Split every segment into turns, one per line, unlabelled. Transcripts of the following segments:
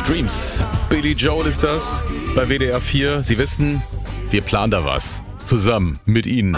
Dreams. Billy Joel ist das bei WDR 4. Sie wissen, wir planen da was. Zusammen mit Ihnen.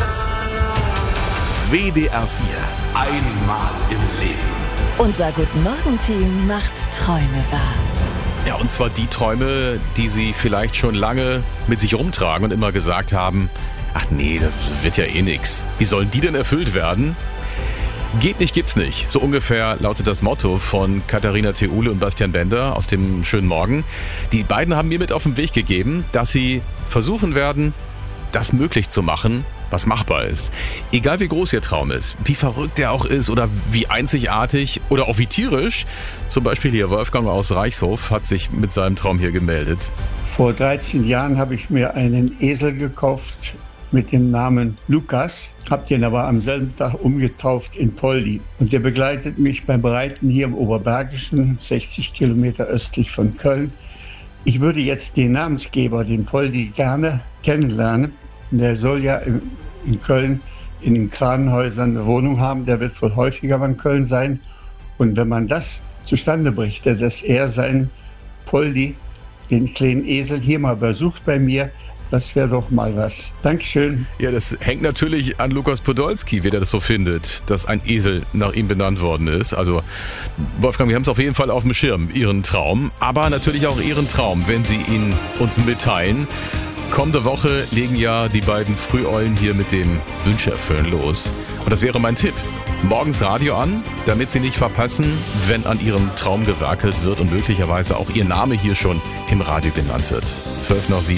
WDR 4. Einmal im Leben.
Unser Guten Morgen-Team macht Träume wahr.
Ja, und zwar die Träume, die Sie vielleicht schon lange mit sich rumtragen und immer gesagt haben, ach nee, das wird ja eh nix. Wie sollen die denn erfüllt werden? Geht nicht, gibt's nicht. So ungefähr lautet das Motto von Katharina Theule und Bastian Bender aus dem Schönen Morgen. Die beiden haben mir mit auf den Weg gegeben, dass sie versuchen werden, das möglich zu machen, was machbar ist. Egal wie groß ihr Traum ist, wie verrückt er auch ist oder wie einzigartig oder auch wie tierisch. Zum Beispiel hier Wolfgang aus Reichshof hat sich mit seinem Traum hier gemeldet.
Vor 13 Jahren habe ich mir einen Esel gekauft mit dem Namen Lukas. Hab den aber am selben Tag umgetauft in Poldi. Und der begleitet mich beim Reiten hier im Oberbergischen, 60 Kilometer östlich von Köln. Ich würde jetzt den Namensgeber, den Poldi, gerne kennenlernen. Der soll ja in Köln in den Kranenhäusern eine Wohnung haben. Der wird wohl häufiger in Köln sein. Und wenn man das zustande bringt, dass er seinen Poldi, den kleinen Esel, hier mal besucht bei mir, das wäre doch mal was. Dankeschön.
Ja, das hängt natürlich an Lukas Podolski, wie der das so findet, dass ein Esel nach ihm benannt worden ist. Also, Wolfgang, wir haben es auf jeden Fall auf dem Schirm, Ihren Traum. Aber natürlich auch Ihren Traum, wenn Sie ihn uns mitteilen. Kommende Woche legen ja die beiden Früheulen hier mit dem Wünsche-Erfüllen los. Und das wäre mein Tipp. Morgens Radio an, damit Sie nicht verpassen, wenn an Ihrem Traum gewerkelt wird und möglicherweise auch Ihr Name hier schon im Radio genannt wird. 12 nach 7.